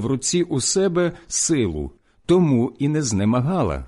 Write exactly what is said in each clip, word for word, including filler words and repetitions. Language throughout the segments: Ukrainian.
в руці у себе силу, тому і не знемагала.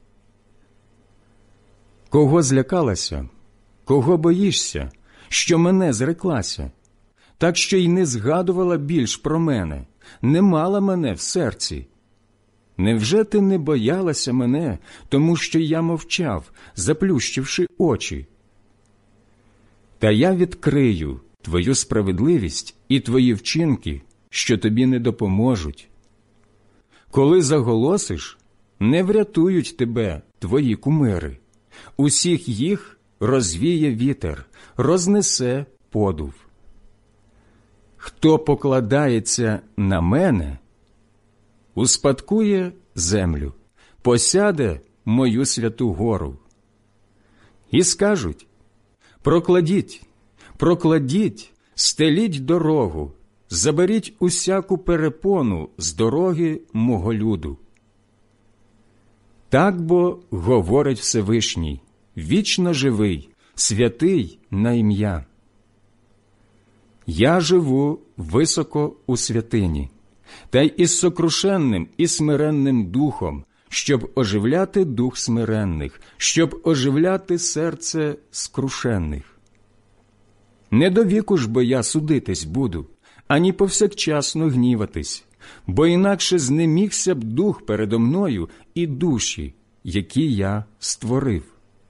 Кого злякалася? Кого боїшся, що мене зреклася? Так що й не згадувала більш про мене, не мала мене в серці. Невже ти не боялася мене, тому що я мовчав, заплющивши очі? Та я відкрию твою справедливість і твої вчинки, що тобі не допоможуть. Коли заголосиш, не врятують тебе твої кумири. Усіх їх розвіє вітер, рознесе подув. Хто покладається на мене, успадкує землю, посяде мою святу гору. І скажуть: прокладіть, прокладіть, стеліть дорогу, заберіть усяку перепону з дороги мого люду. Так бо говорить Всевишній, вічно живий, святий на ім'я. Я живу високо у святині, та й із сокрушенним і смиренним духом, щоб оживляти дух смиренних, щоб оживляти серце скрушених. Не до віку ж бо я судитись буду, ані повсякчасно гніватись, бо інакше знемігся б дух передо мною і душі, які я створив.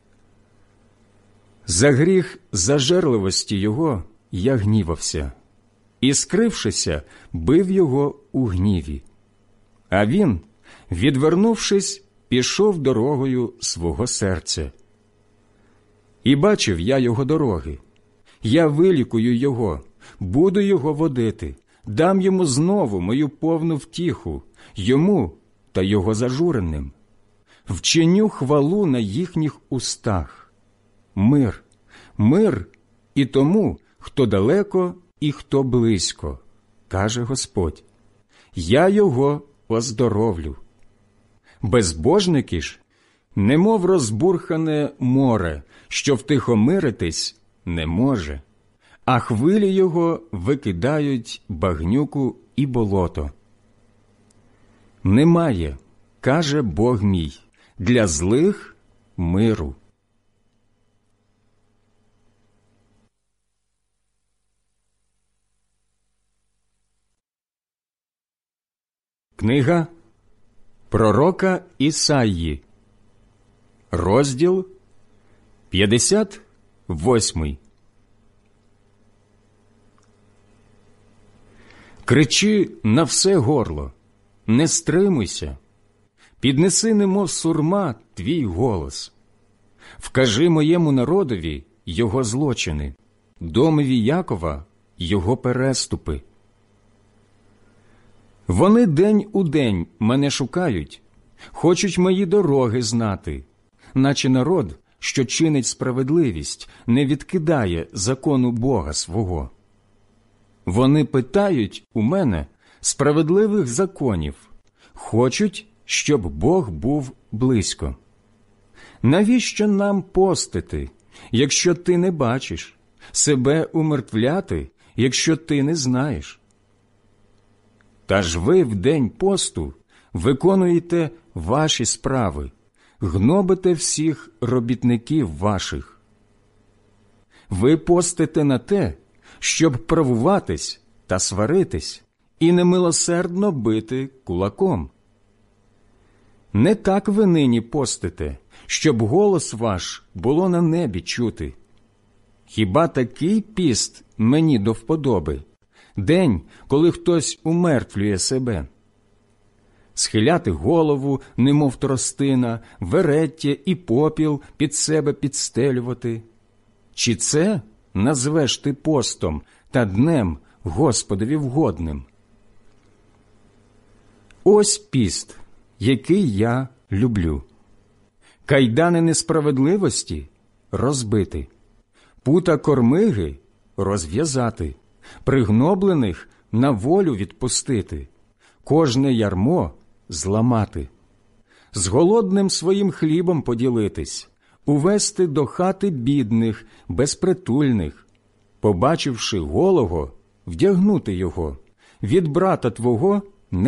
За гріх зажерливості його я гнівався, і, скрившися, бив його у гніві. А він, відвернувшись, пішов дорогою свого серця. І бачив я його дороги. Я вилікую його, буду його водити, дам йому знову мою повну втіху, йому та його зажуреним. Вчиню хвалу на їхніх устах. Мир, мир і тому, хто далеко і хто близько, каже Господь. Я його оздоровлю. Безбожники ж, немов розбурхане море, що втихомиритись не може, а хвилі його викидають багнюку і болото. Немає, каже Бог мій, для злих миру. Книга пророка Ісаї, розділ п'ятдесят восьмий. Кричи на все горло, не стримуйся, піднеси, немов сурма, твій голос. Вкажи моєму народові його злочини, домові Якова його переступи. Вони день у день мене шукають, хочуть мої дороги знати, наче народ, що чинить справедливість, не відкидає закону Бога свого. Вони питають у мене справедливих законів, хочуть, щоб Бог був близько. Навіщо нам постити, якщо ти не бачиш, себе умертвляти, якщо ти не знаєш? Та ж ви в день посту виконуєте ваші справи, гнобите всіх робітників ваших. Ви постите на те, щоб правуватись та сваритись і немилосердно бити кулаком. Не так ви нині постите, щоб голос ваш було на небі чути. Хіба такий піст мені до вподоби? День, коли хтось умертвлює себе. Схиляти голову, немов тростина, вереття і попіл під себе підстелювати. Чи це назвеш ти постом та днем Господові вгодним? Ось піст, який я люблю. Кайдани несправедливості розбити, пута кормиги розв'язати, пригноблених на волю відпустити, кожне ярмо зламати, з голодним своїм хлібом поділитись, увести до хати бідних, безпритульних, побачивши голого, вдягнути його, від брата твого